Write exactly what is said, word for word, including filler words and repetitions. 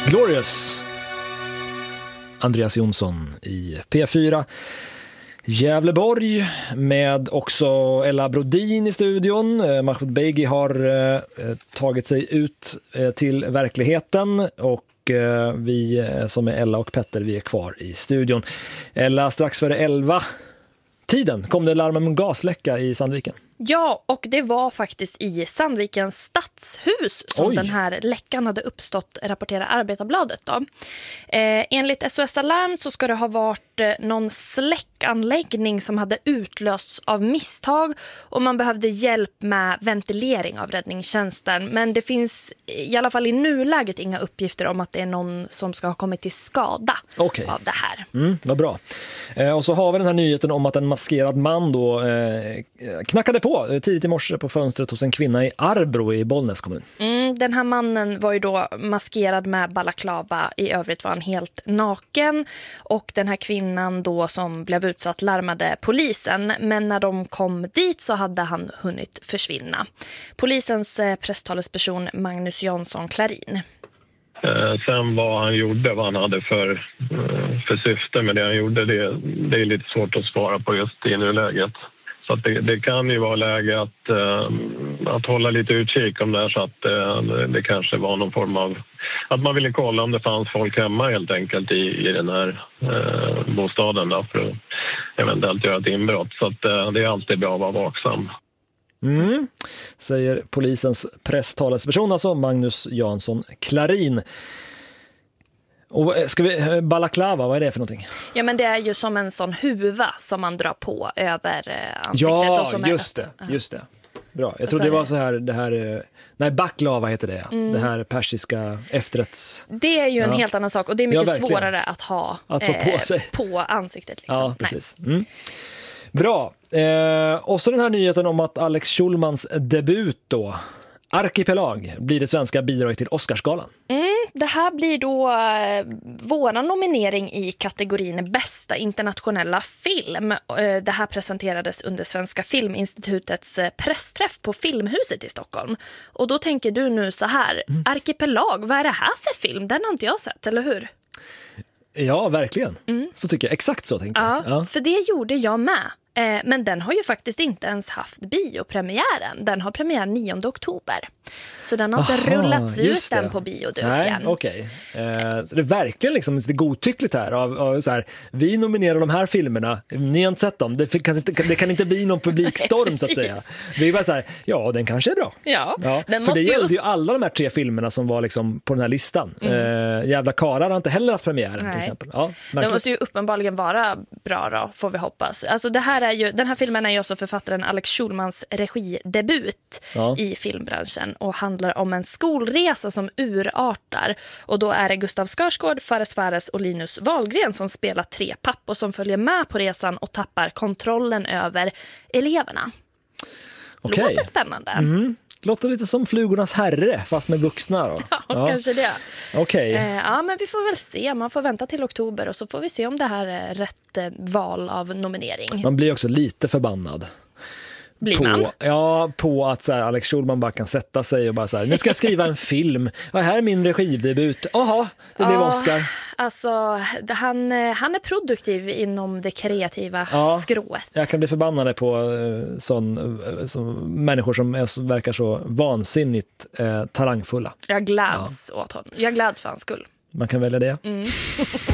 Glorious. Andreas Jonsson i P fyra Gävleborg med också Ella Brodin i studion. Mahmoud Begi har eh, tagit sig ut eh, till verkligheten och eh, vi som är Ella och Petter, vi är kvar i studion. Ella, strax före elva tiden kom det larm om gasläcka i Sandviken. Ja, och det var faktiskt i Sandvikens stadshus som Oj. den här läckan hade uppstått, rapporterar Arbetarbladet då. Eh, enligt S O S Alarm så ska det ha varit eh, någon släckanläggning som hade utlösts av misstag och man behövde hjälp med ventilering av räddningstjänsten. Men det finns i alla fall i nuläget inga uppgifter om att det är någon som ska ha kommit till skada Okej. av det här. Mm, vad bra. Eh, och så har vi den här nyheten om att en maskerad man då eh, knackade på tidigt i morse på fönstret hos en kvinna i Arbro i Bollnäs kommun. Mm, den här mannen var ju då maskerad med balaklava. I övrigt var han helt naken. Och den här kvinnan då som blev utsatt larmade polisen. Men när de kom dit så hade han hunnit försvinna. Polisens eh, presstalesperson Magnus Jansson Klarin. Eh, sen vad han gjorde, vad han hade för, eh, för syfte med det han gjorde, det, det är lite svårt att svara på just i nuläget. Så att det, det kan ju vara läge att, eh, att hålla lite utkik om det här, så att eh, det kanske var någon form av... Att man ville kolla om det fanns folk hemma helt enkelt i, i den här eh, bostaden då, för att eventuellt göra ett inbrott. Så att eh, det är alltid bra att vara vaksam. Mm, säger polisens presstalesperson, alltså Magnus Jansson Klarin. Och ska vi, balaklava, vad är det för någonting? Ja, men det är ju som en sån huva som man drar på över eh, ansiktet. Ja, och som just är, det, just det. Bra, jag så trodde det är var så här, det här, nej, baklava heter det, mm. det här persiska efterrätts... Det är ju en ja. helt annan sak och det är mycket ja, svårare att ha att få på, sig. på ansiktet. Liksom. Ja, precis. Mm. Bra. Eh, och så den här nyheten om att Alex Schulmans debut då, Arkipelag, blir det svenska bidraget till Oscarsgalan. Mm, det här blir då eh, våran nominering i kategorin bästa internationella film. Eh, det här presenterades under Svenska Filminstitutets eh, pressträff på Filmhuset i Stockholm. Och då tänker du nu så här, mm. Arkipelag, vad är det här för film? Den har inte jag sett, eller hur? Ja, verkligen. Mm. Så tycker jag. Exakt så tänker ja, jag. Ja, för det gjorde jag med. Eh, men den har ju faktiskt inte ens haft biopremiären. Den har premiär nionde oktober. Så den har inte Aha, rullats ut den på bioduken. Nej, okej. Okay. Eh, så det är verkligen liksom lite godtyckligt här. Av, av så här. Vi nominerar de här filmerna. Ni har inte sett dem. Det kan inte, det kan inte bli någon publikstorm så att säga. Vi är bara så här, ja, den kanske är bra. Ja, ja. Den för måste det ju... gällde ju alla de här tre filmerna som var liksom på den här listan. Mm. Eh, Jävla karar har inte heller haft premiären. Nej. Till exempel. Ja, den måste ju uppenbarligen vara bra då, får vi hoppas. Alltså det här är ju, den här filmen är ju också författaren Alex Schulmans regidebut ja. i filmbranschen och handlar om en skolresa som urartar. Och då är det Gustav Skarsgård, Fares Fares och Linus Wahlgren som spelar tre pappor som följer med på resan och tappar kontrollen över eleverna. Okay. Låter spännande. Mm. Låter lite som Flugornas herre, fast med vuxna då. Ja, ja. kanske det. Okej. Okay. Eh, ja, men vi får väl se. Man får vänta till oktober och så får vi se om det här är rätt eh, val av nominering. Man blir också lite förbannad. Blir på, man? Ja, på att så här, Alex Schulman bara kan sätta sig och bara så här, nu ska jag skriva en film. Ja, här är min regidebut. Jaha, det blev ja, Oscar. Alltså, det, han, han är produktiv inom det kreativa ja, skrået. Jag kan bli förbannad på uh, sån, uh, sån, människor som är, verkar så vansinnigt uh, talangfulla. Jag gläds ja. åt honom. Jag gläds för hans skull. Man kan välja det. Mm.